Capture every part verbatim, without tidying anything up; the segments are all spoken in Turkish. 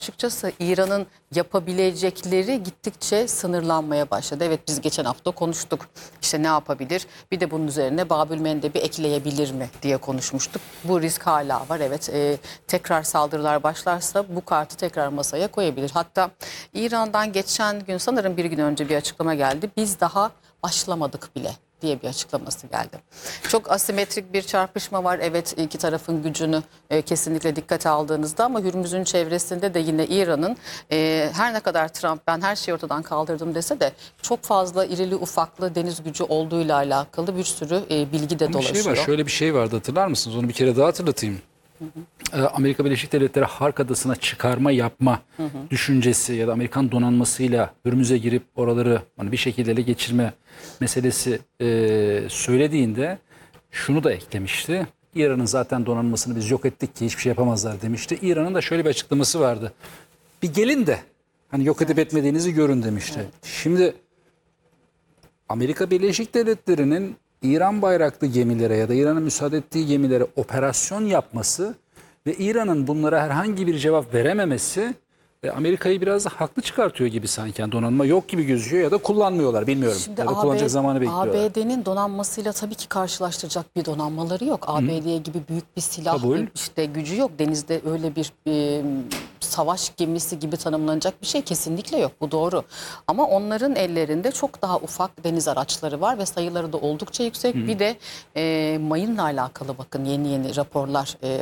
açıkçası İran'ın yapabilecekleri gittikçe sınırlanmaya başladı. Evet, biz geçen hafta konuştuk. İşte ne yapabilir? Bir de bunun üzerine Babül Mendeb'i ekleyebilir mi diye konuşmuştuk. Bu risk hala var. Evet, e, tekrar saldırılar başlarsa bu kartı tekrar masaya koyabilir. Hatta İran'dan geçen gün, sanırım bir gün önce bir açıklama geldi. Biz daha başlamadık bile diye bir açıklaması geldi. Çok asimetrik bir çarpışma var. Evet, iki tarafın gücünü e, kesinlikle dikkate aldığınızda, ama Hürmüz'ün çevresinde de yine İran'ın e, her ne kadar Trump ben her şeyi ortadan kaldırdım dese de çok fazla irili ufaklı deniz gücü olduğuyla alakalı bir sürü e, bilgi de Ama dolaşıyor. Bir şey var, şöyle bir şey vardı, hatırlar mısınız? Onu bir kere daha hatırlatayım. Hı hı. Amerika Birleşik Devletleri Hark Adası'na çıkarma yapma hı hı. düşüncesi ya da Amerikan donanmasıyla Hürmüz'e girip oraları hani bir şekilde ele geçirme meselesi e, söylediğinde şunu da eklemişti. İran'ın zaten donanmasını biz yok ettik ki hiçbir şey yapamazlar demişti. İran'ın da şöyle bir açıklaması vardı. Bir gelin de hani yok edip evet. etmediğinizi görün demişti. Evet. Şimdi Amerika Birleşik Devletleri'nin İran bayraklı gemilere ya da İran'ın müsaade ettiği gemilere operasyon yapması ve İran'ın bunlara herhangi bir cevap verememesi Amerika'yı biraz da haklı çıkartıyor gibi sanki. Yani donanma yok gibi gözüküyor ya da kullanmıyorlar, bilmiyorum. Şimdi ya da kullanacak zamanı bekliyorlar. A B D'nin donanmasıyla tabii ki karşılaştıracak bir donanmaları yok. Hı. A B D gibi büyük bir silah Kabul. işte gücü yok. Denizde öyle bir e, savaş gemisi gibi tanımlanacak bir şey kesinlikle yok. Bu doğru. Ama onların ellerinde çok daha ufak deniz araçları var ve sayıları da oldukça yüksek. Hı. Bir de e, mayınla alakalı bakın yeni yeni raporlar e,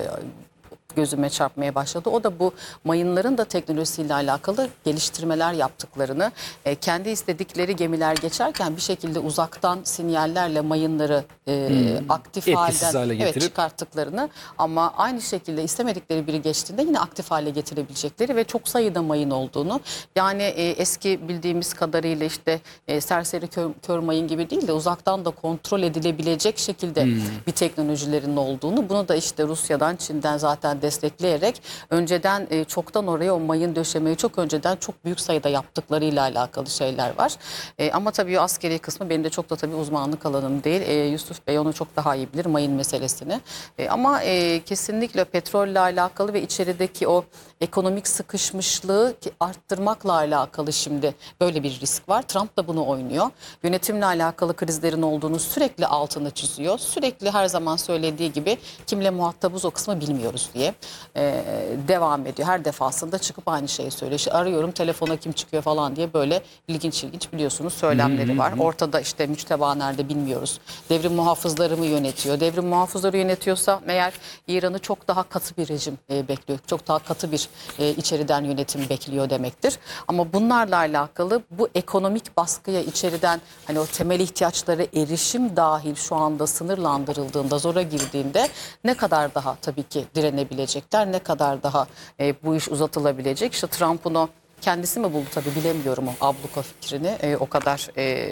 gözüme çarpmaya başladı. O da bu mayınların da teknolojisiyle alakalı geliştirmeler yaptıklarını, e, kendi istedikleri gemiler geçerken bir şekilde uzaktan sinyallerle mayınları e, hmm. aktif Etkisiz halden hale evet, çıkarttıklarını, ama aynı şekilde istemedikleri biri geçtiğinde yine aktif hale getirebilecekleri ve çok sayıda mayın olduğunu, yani e, eski bildiğimiz kadarıyla işte e, serseri kör, kör mayın gibi değil de uzaktan da kontrol edilebilecek şekilde hmm. bir teknolojilerin olduğunu, bunu da işte Rusya'dan, Çin'den zaten destekleyerek önceden e, çoktan oraya o mayın döşemeyi çok önceden çok büyük sayıda yaptıklarıyla alakalı şeyler var. E, ama tabii o askeri kısmı benim de çok da tabii uzmanlık alanım değil. E, Yusuf Bey onu çok daha iyi bilir, mayın meselesini. E, ama e, kesinlikle petrolle alakalı ve içerideki o ekonomik sıkışmışlığı arttırmakla alakalı şimdi böyle bir risk var. Trump da bunu oynuyor. Yönetimle alakalı krizlerin olduğunu sürekli altını çiziyor. Sürekli her zaman söylediği gibi kimle muhatabız o kısmı bilmiyoruz diye e, devam ediyor. Her defasında çıkıp aynı şeyi söylüyor. İşte arıyorum, telefona kim çıkıyor falan diye böyle ilginç ilginç biliyorsunuz söylemleri var. Ortada işte müçteba nerede bilmiyoruz. Devrim muhafızları mı yönetiyor? Devrim muhafızları yönetiyorsa meğer İran'ı çok daha katı bir rejim e, bekliyor. Çok daha katı bir e, içeriden yönetim bekliyor demektir. Ama bunlarla alakalı bu ekonomik baskıya içeriden hani o temel ihtiyaçlara erişim dahil şu anda sınırlandırıldığında, zora girdiğinde ne kadar daha tabii ki direnebilecekler, ne kadar daha e, bu iş uzatılabilecek. İşte Trump'ın o kendisi mi buldu tabii bilemiyorum o abluka fikrini, e, o kadar e,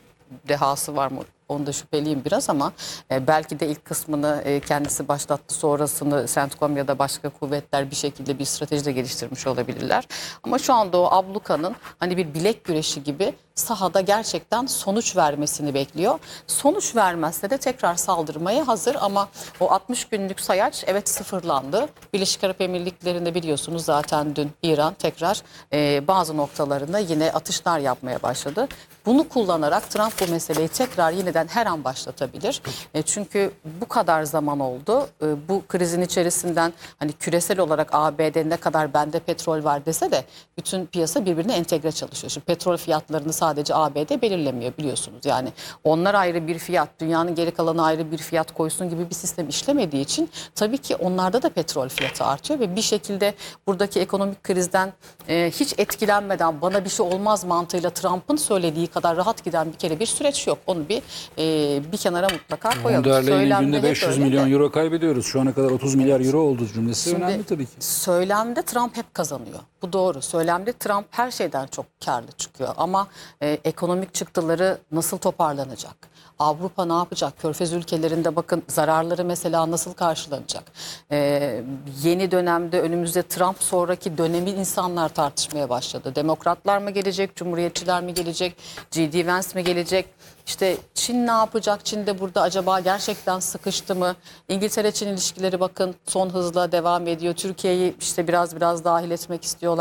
dehası var mı? Onda şüpheliyim biraz, ama e, belki de ilk kısmını e, kendisi başlattı, sonrasını CENTCOM ya da başka kuvvetler bir şekilde bir strateji de geliştirmiş olabilirler. Ama şu anda o ablukanın hani bir bilek güreşi gibi sahada gerçekten sonuç vermesini bekliyor. Sonuç vermezse de tekrar saldırmaya hazır, ama o altmış günlük sayaç evet sıfırlandı. Birleşik Arap Emirlikleri'nde biliyorsunuz zaten dün İran tekrar e, bazı noktalarında yine atışlar yapmaya başladı. Bunu kullanarak Trump bu meseleyi tekrar yeniden her an başlatabilir. E, çünkü bu kadar zaman oldu. E, bu krizin içerisinden hani küresel olarak A B D ne kadar bende petrol var dese de bütün piyasa birbirine entegre çalışıyor. Şimdi petrol fiyatlarını sadece A B D belirlemiyor biliyorsunuz. Yani onlar ayrı bir fiyat, dünyanın geri kalanı ayrı bir fiyat koysun gibi bir sistem işlemediği için tabii ki onlarda da petrol fiyatı artıyor ve bir şekilde buradaki ekonomik krizden e, hiç etkilenmeden bana bir şey olmaz mantığıyla Trump'ın söylediği kadar rahat giden bir kere bir süreç yok. Onu bir e, bir kenara mutlaka koyalım. Değerlerini günde beş yüz milyon euro kaybediyoruz. Şu ana kadar otuz milyar euro oldu cümlesi. Şimdi, önemli tabii ki. Söylemde Trump hep kazanıyor. Bu doğru. Söylemde Trump her şeyden çok karlı çıkıyor. Ama e, ekonomik çıktıları nasıl toparlanacak? Avrupa ne yapacak? Körfez ülkelerinde bakın zararları mesela nasıl karşılanacak? Ee, yeni dönemde önümüzde Trump sonraki dönemi insanlar tartışmaya başladı. Demokratlar mı gelecek, Cumhuriyetçiler mi gelecek, J D Vance mi gelecek? İşte Çin ne yapacak? Çin de burada acaba gerçekten sıkıştı mı? İngiltere-Çin ilişkileri bakın son hızla devam ediyor. Türkiye'yi işte biraz biraz dahil etmek istiyorlar.